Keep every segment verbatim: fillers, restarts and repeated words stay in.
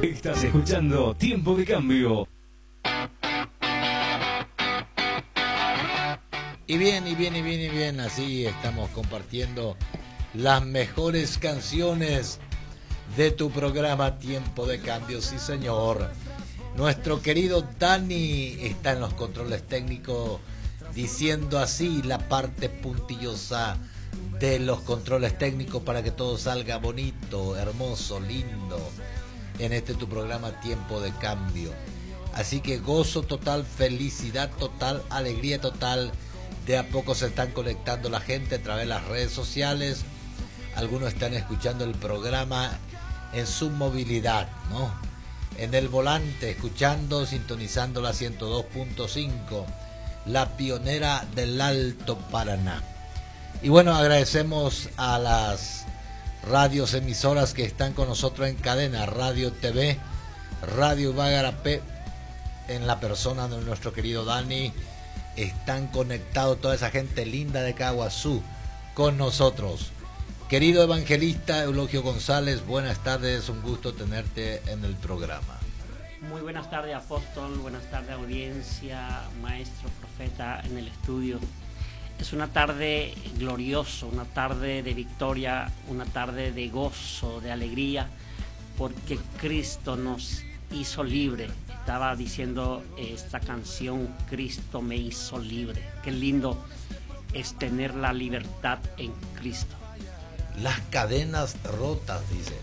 Estás escuchando Tiempo de Cambio. Y bien, y bien, y bien, y bien, así estamos compartiendo las mejores canciones de tu programa Tiempo de Cambio, sí señor. Nuestro querido Dani está en los controles técnicos diciendo así la parte puntillosa de los controles técnicos para que todo salga bonito, hermoso, lindo en este tu programa Tiempo de Cambio. Así que gozo total, felicidad total, alegría total. De a poco se están conectando la gente a través de las redes sociales. Algunos están escuchando el programa en su movilidad, ¿no? En el volante, escuchando, sintonizando la ciento dos punto cinco, la pionera del Alto Paraná. Y bueno, agradecemos a las radios emisoras que están con nosotros en cadena, Radio T V, Radio Bagarapé, en la persona de nuestro querido Dani. Están conectados toda esa gente linda de Caguazú con nosotros. Querido evangelista Eulogio González, buenas tardes, un gusto tenerte en el programa. Muy buenas tardes, apóstol, buenas tardes, audiencia, maestro, profeta en el estudio. Es una tarde gloriosa, una tarde de victoria, una tarde de gozo, de alegría, porque Cristo nos hizo libre. Estaba diciendo esta canción, Cristo me hizo libre. Qué lindo es tener la libertad en Cristo. Las cadenas rotas, dice.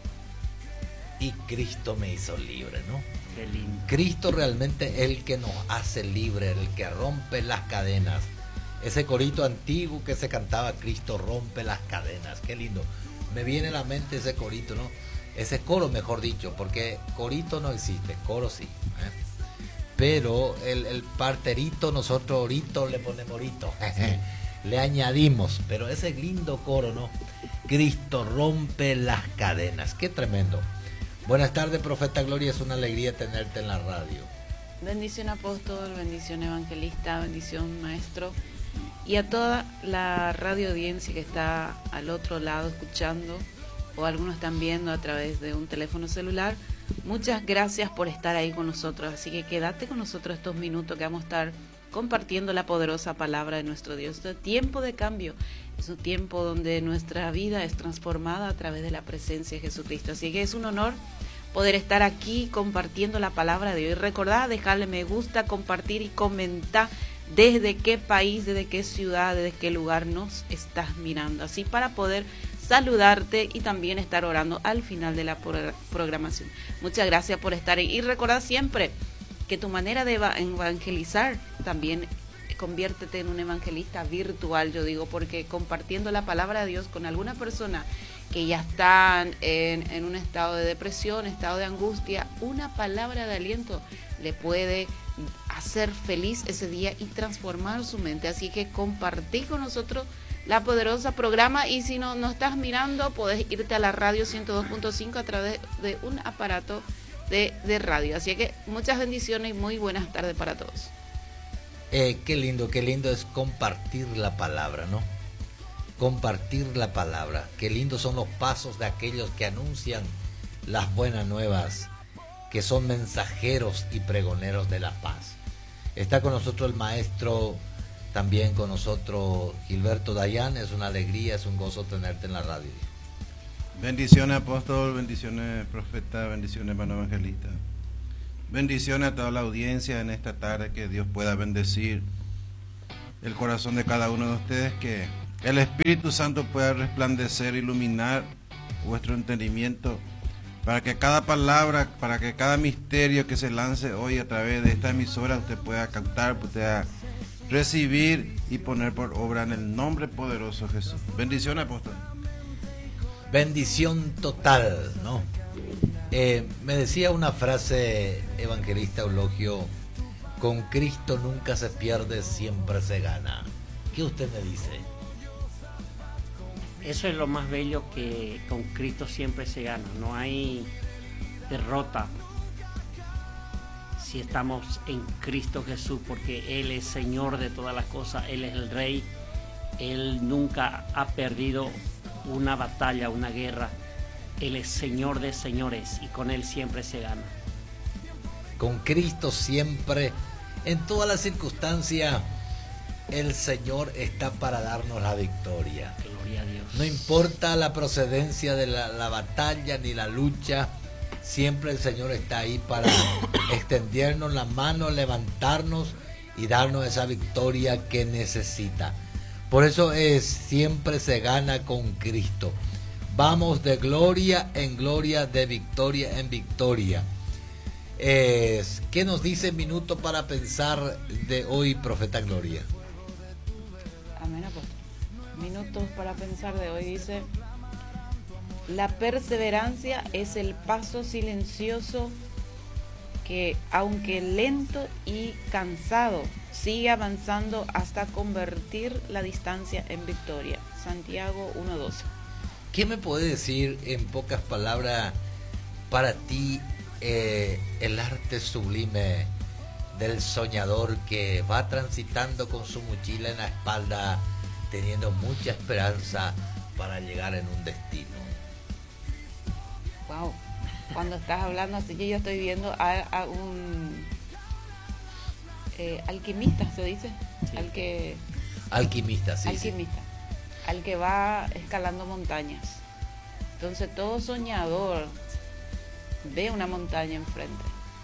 Y Cristo me hizo libre, ¿no? Qué lindo. Cristo realmente es el que nos hace libre, el que rompe las cadenas. Ese corito antiguo que se cantaba, Cristo rompe las cadenas. Qué lindo. Me viene a la mente ese corito, ¿no? Ese coro, mejor dicho, porque corito no existe, coro sí, ¿eh? Pero el, el parterito, nosotros orito le ponemos orito, le añadimos, pero ese lindo coro, ¿no? Cristo rompe las cadenas, qué tremendo. Buenas tardes, profeta Gloria, es una alegría tenerte en la radio. Bendición apóstol, bendición evangelista, bendición maestro, y a toda la radio audiencia que está al otro lado escuchando, o algunos están viendo a través de un teléfono celular. Muchas gracias por estar ahí con nosotros, así que quédate con nosotros estos minutos que vamos a estar compartiendo la poderosa palabra de nuestro Dios. Este tiempo de cambio es un tiempo donde nuestra vida es transformada a través de la presencia de Jesucristo, así que es un honor poder estar aquí compartiendo la palabra de Dios. Recordá dejarle me gusta, compartir y comentar desde qué país, desde qué ciudad, desde qué lugar nos estás mirando, así para poder saludarte y también estar orando al final de la programación. Muchas gracias por estar ahí y recordad siempre que tu manera de evangelizar también conviértete en un evangelista virtual, yo digo, porque compartiendo la palabra de Dios con alguna persona que ya están en, en un estado de depresión, estado de angustia, una palabra de aliento le puede hacer feliz ese día y transformar su mente. Así que compartí con nosotros la poderosa programa, y si no, no estás mirando, podés irte a la radio ciento dos punto cinco a través de un aparato de, de radio. Así que muchas bendiciones y muy buenas tardes para todos. Eh, qué lindo, qué lindo es compartir la palabra, ¿no? Compartir la palabra. Qué lindos son los pasos de aquellos que anuncian las buenas nuevas, que son mensajeros y pregoneros de la paz. Está con nosotros el maestro, también con nosotros Gilberto Dayan. Es una alegría, es un gozo tenerte en la radio. Bendiciones apóstol, bendiciones profeta, bendiciones hermano evangelista. Bendiciones a toda la audiencia en esta tarde, que Dios pueda bendecir el corazón de cada uno de ustedes, que el Espíritu Santo pueda resplandecer, iluminar vuestro entendimiento, para que cada palabra, para que cada misterio que se lance hoy a través de esta emisora usted pueda captar, pueda recibir y poner por obra en el nombre poderoso de Jesús. Bendición, apóstol. Bendición total, ¿no? Eh, me decía una frase evangelista Eulogio: con Cristo nunca se pierde, siempre se gana. ¿Qué usted me dice? Eso es lo más bello, que con Cristo siempre se gana, no hay derrota si estamos en Cristo Jesús, porque Él es Señor de todas las cosas, Él es el Rey, Él nunca ha perdido una batalla, una guerra, Él es Señor de señores y con Él siempre se gana. Con Cristo siempre, en todas las circunstancias, el Señor está para darnos la victoria. Gloria a Dios. No importa la procedencia de la, la batalla ni la lucha, siempre el Señor está ahí para extendernos la mano, levantarnos y darnos esa victoria que necesita. Por eso es, siempre se gana con Cristo. Vamos de gloria en gloria, de victoria en victoria. Es, ¿qué nos dice Minuto para Pensar de hoy, Profeta Gloria? Amén, apóstol. Minutos para pensar de hoy dice: la perseverancia es el paso silencioso que, aunque lento y cansado, sigue avanzando hasta convertir la distancia en victoria. Santiago uno doce. ¿Qué me puede decir en pocas palabras para ti eh, el arte sublime del soñador que va transitando con su mochila en la espalda, teniendo mucha esperanza para llegar en un destino? Wow, cuando estás hablando así, yo ya estoy viendo a, a un eh, alquimista, se dice, Sí. al que Alquimista, sí. alquimista, sí. Al que va escalando montañas. Entonces todo soñador ve una montaña enfrente,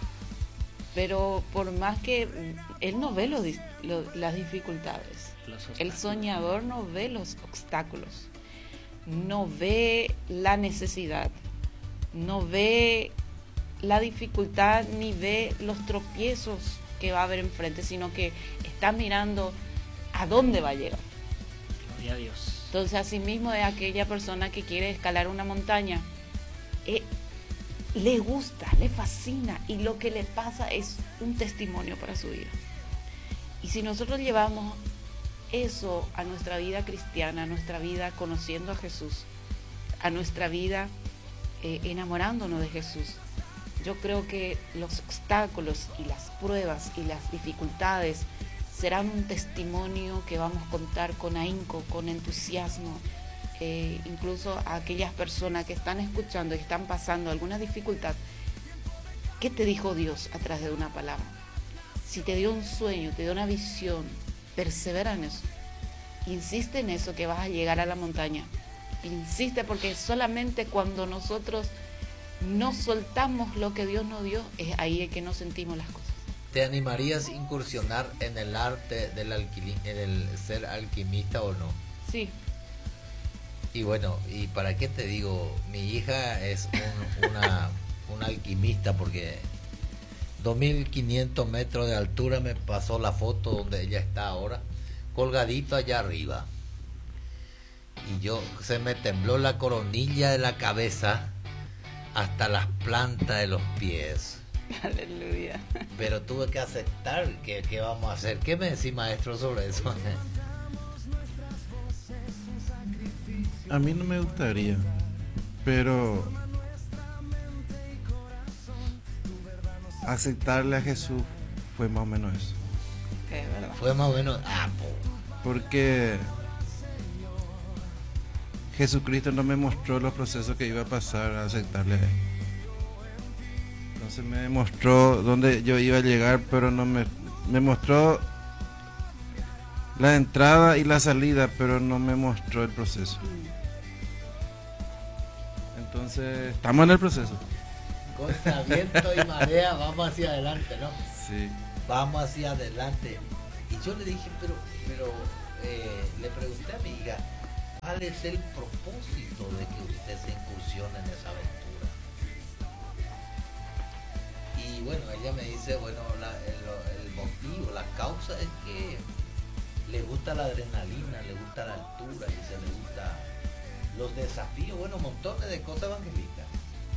pero por más que él no ve los, los, las dificultades, Los el soñador no ve los obstáculos, no ve la necesidad, no ve la dificultad ni ve los tropiezos que va a haber enfrente, sino que está mirando a dónde va a llegar. Gloria a Dios. Entonces, asimismo, de aquella persona que quiere escalar una montaña, eh, le gusta, le fascina, y lo que le pasa es un testimonio para su vida. Y si nosotros llevamos eso a nuestra vida cristiana, a nuestra vida conociendo a Jesús, a nuestra vida eh, enamorándonos de Jesús, yo creo que los obstáculos y las pruebas y las dificultades serán un testimonio que vamos a contar con ahínco, con entusiasmo. Eh, incluso a aquellas personas que están escuchando y están pasando alguna dificultad, ¿qué te dijo Dios a través de una palabra? Si te dio un sueño, te dio una visión, persevera en eso, insiste en eso, que vas a llegar a la montaña. Insiste, porque solamente cuando nosotros no soltamos lo que Dios nos dio, es ahí que no sentimos las cosas. ¿Te animarías a incursionar en el arte del, alquili- en el ser alquimista o no? Sí. Y bueno, ¿y para qué te digo? Mi hija es un, una, una alquimista, porque dos mil quinientos metros de altura me pasó la foto donde ella está ahora, colgadito allá arriba. Y yo, se me tembló la coronilla de la cabeza hasta las plantas de los pies. Aleluya. Pero tuve que aceptar que, que vamos a hacer. ¿Qué me decís, maestro, sobre eso? A mí no me gustaría, pero aceptarle a Jesús fue más o menos eso. Es verdad. Fue más o menos... Ah, po. Porque Jesucristo no me mostró los procesos que iba a pasar a aceptarle a Él. Entonces me mostró dónde yo iba a llegar, pero no me, me mostró la entrada y la salida, pero no me mostró el proceso. Entonces, estamos en el proceso. Contra viento y marea, vamos hacia adelante, ¿no? Sí. Vamos hacia adelante. Y yo le dije, pero, pero eh, le pregunté a mi hija, ¿cuál es el propósito de que usted se incursione en esa aventura? Y bueno, ella me dice, bueno, la, el, el motivo, la causa es que le gusta la adrenalina, le gusta la altura, y se le gusta los desafíos, bueno, montones de cosas evangelistas.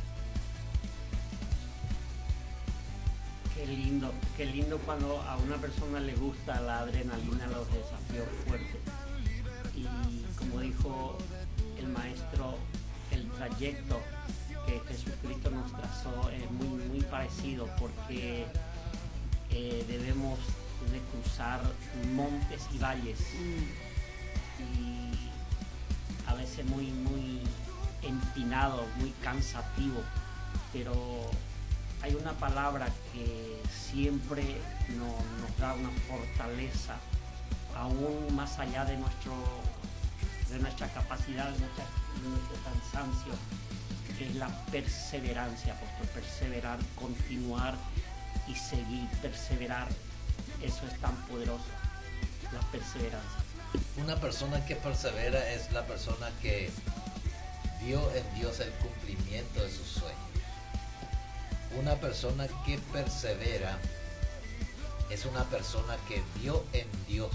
Qué lindo, qué lindo cuando a una persona le gusta la adrenalina, los desafíos fuertes. Y como dijo el maestro, el trayecto que Jesucristo nos trazó es muy, muy parecido, porque eh, debemos de cruzar montes y valles. Mm. Y a veces muy, muy empinado, muy cansativo, pero hay una palabra que siempre no, nos da una fortaleza, aún más allá de, nuestro, de nuestra capacidad, de, nuestra, de nuestro cansancio, que es la perseverancia, apóstol. Perseverar, continuar y seguir, perseverar, eso es tan poderoso, la perseverancia. Una persona que persevera es la persona que vio en Dios el cumplimiento de sus sueños. Una persona que persevera es una persona que vio en Dios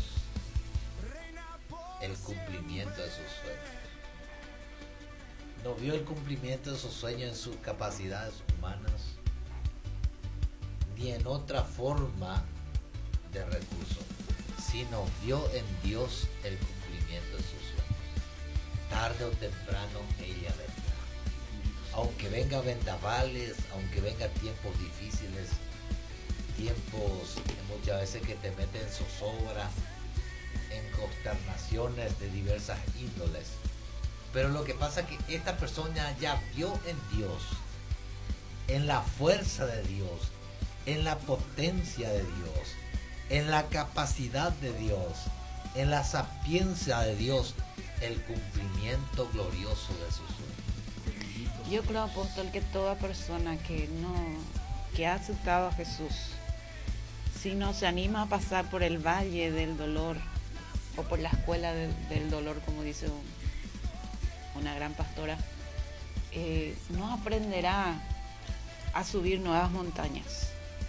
el cumplimiento de sus sueños. No vio el cumplimiento de sus sueños en sus capacidades humanas, ni en otra forma de recurso, sino vio en Dios el cumplimiento de sus sueños. Tarde o temprano ella vendrá. Aunque venga vendavales, aunque venga tiempos difíciles, tiempos muchas veces que te meten en zozobra, en consternaciones de diversas índoles. Pero lo que pasa es que esta persona ya vio en Dios, en la fuerza de Dios, en la potencia de Dios, en la capacidad de Dios, en la sapiencia de Dios, el cumplimiento glorioso de sus sueños. Yo creo, apóstol, que toda persona que no, que ha aceptado a Jesús, si no se anima a pasar por el valle del dolor o por la escuela del, del dolor, como dice un, una gran pastora, eh, no aprenderá a subir nuevas montañas,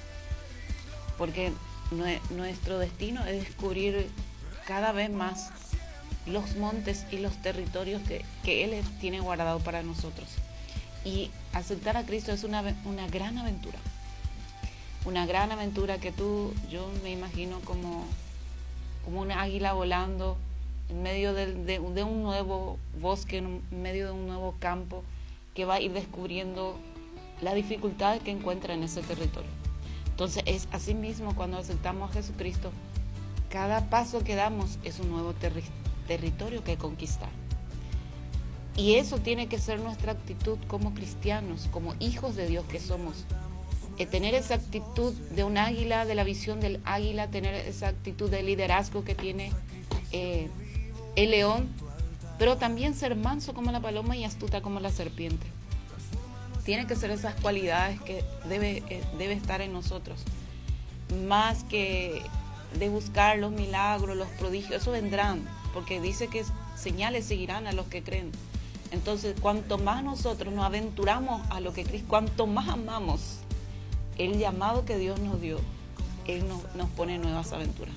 porque nue- nuestro destino es descubrir cada vez más los montes y los territorios que, que Él tiene guardado para nosotros. Y aceptar a Cristo es una, una gran aventura, una gran aventura que tú, yo me imagino como, como una águila volando en medio de, de, de un nuevo bosque, en medio de un nuevo campo, que va a ir descubriendo las dificultades que encuentra en ese territorio. Entonces es así mismo cuando aceptamos a Jesucristo, cada paso que damos es un nuevo terri- territorio que conquistar. Y eso tiene que ser nuestra actitud como cristianos, como hijos de Dios que somos. Eh, tener esa actitud de un águila, de la visión del águila, tener esa actitud de liderazgo que tiene eh, el león, pero también ser manso como la paloma y astuta como la serpiente. Tiene que ser esas cualidades que debe, eh, debe estar en nosotros. Más que de buscar los milagros, los prodigios, eso vendrán, porque dice que señales seguirán a los que creen. Entonces, cuanto más nosotros nos aventuramos a lo que Cristo, cuanto más amamos el llamado que Dios nos dio, Él nos, nos pone nuevas aventuras.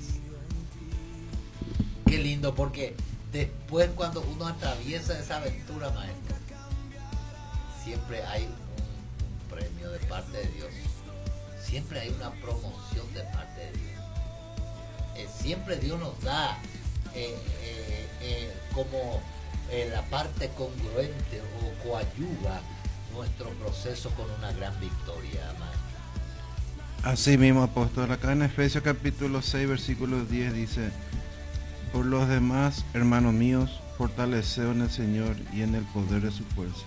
Qué lindo, porque después cuando uno atraviesa esa aventura, maestro, siempre hay un, un premio de parte de Dios. Siempre hay una promoción de parte de Dios. Eh, siempre Dios nos da eh, eh, eh, como eh, la parte congruente o coadyuva nuestro proceso con una gran victoria, maestro. Así mismo, apóstol, acá en Efesios capítulo seis, versículo diez dice: por los demás, hermanos míos, fortaleceos en el Señor y en el poder de su fuerza.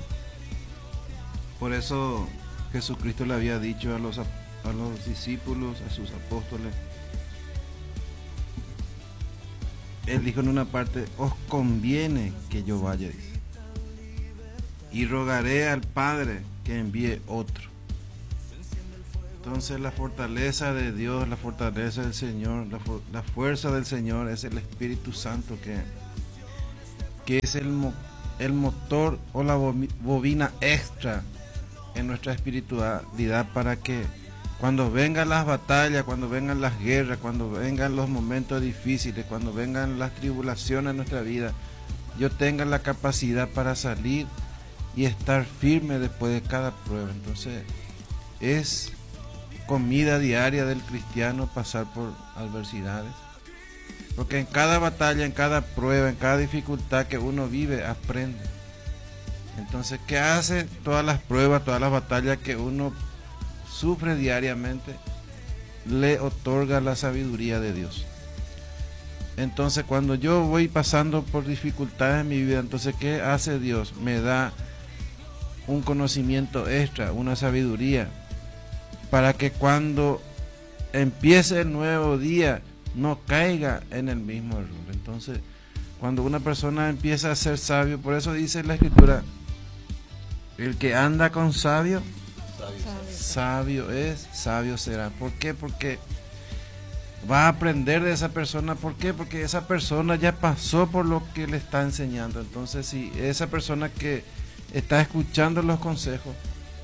Por eso Jesucristo le había dicho a los, a los discípulos, a sus apóstoles, Él dijo en una parte: os conviene que yo vaya, dice, y rogaré al Padre que envíe otro. Entonces la fortaleza de Dios, la fortaleza del Señor, la, la fuerza del Señor es el Espíritu Santo, que, que es el, mo, el motor o la bobina extra en nuestra espiritualidad, para que cuando vengan las batallas, cuando vengan las guerras, cuando vengan los momentos difíciles, cuando vengan las tribulaciones en nuestra vida, yo tenga la capacidad para salir y estar firme después de cada prueba. Entonces es comida diaria del cristiano pasar por adversidades, porque en cada batalla, en cada prueba, en cada dificultad que uno vive, aprende. Entonces, ¿qué hace? Todas las pruebas, todas las batallas que uno sufre diariamente, le otorga la sabiduría de Dios. Entonces cuando yo voy pasando por dificultades en mi vida, entonces ¿qué hace Dios? Me da un conocimiento extra, una sabiduría, para que cuando empiece el nuevo día no caiga en el mismo error. Entonces, cuando una persona empieza a ser sabio, por eso dice la Escritura, el que anda con sabio, sabio, sabio es, sabio será. ¿Por qué? Porque va a aprender de esa persona. ¿Por qué? Porque esa persona ya pasó por lo que le está enseñando. Entonces, si esa persona que está escuchando los consejos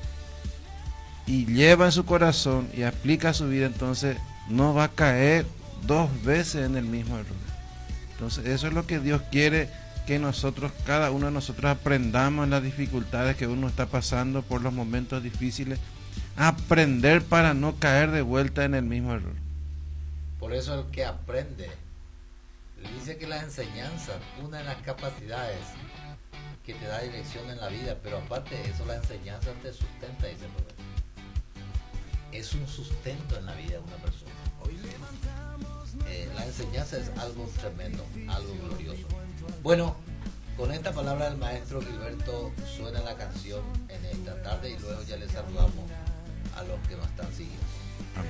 y lleva en su corazón y aplica a su vida, entonces no va a caer dos veces en el mismo error. Entonces eso es lo que Dios quiere, que nosotros, cada uno de nosotros, aprendamos en las dificultades que uno está pasando, por los momentos difíciles, aprender para no caer de vuelta en el mismo error. Por eso el que aprende, dice que la enseñanza, una de las capacidades que te da dirección en la vida, pero aparte de eso, la enseñanza te sustenta, dice el profeta. Es un sustento en la vida de una persona. Eh, la enseñanza es algo tremendo, algo glorioso. Bueno, con esta palabra del maestro Gilberto suena la canción en esta tarde y luego ya le saludamos a los que nos están siguiendo. Amén.